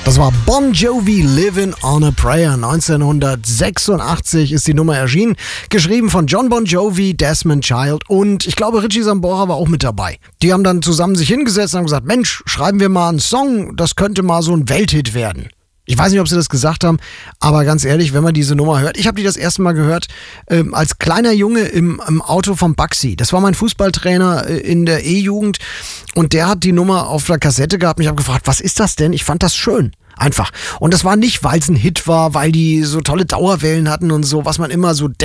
Das war Bon Jovi, Livin' on a Prayer. 1986 ist die Nummer erschienen. Geschrieben von John Bon Jovi, Desmond Child und ich glaube Richie Sambora war auch mit dabei. Die haben dann zusammen sich hingesetzt und haben gesagt, Mensch, schreiben wir mal einen Song, das könnte mal so ein Welthit werden. Ich weiß nicht, ob sie das gesagt haben, aber ganz ehrlich, wenn man diese Nummer hört, ich habe die das erste Mal gehört als kleiner Junge im Auto vom Baxi. Das war mein Fußballtrainer in der E-Jugend und der hat die Nummer auf der Kassette gehabt und ich habe gefragt, was ist das denn? Ich fand das schön. Einfach. Und das war nicht, weil es ein Hit war, weil die so tolle Dauerwellen hatten und so, was man immer so